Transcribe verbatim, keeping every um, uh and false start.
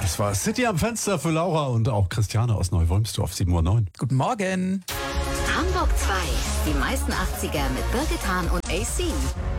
Das war City am Fenster für Laura und auch Christiane aus Neu-Wolmsdorf, sieben Uhr neun. Guten Morgen. Hamburg zwei. Die meisten achtziger mit Birgit Hahn und A C.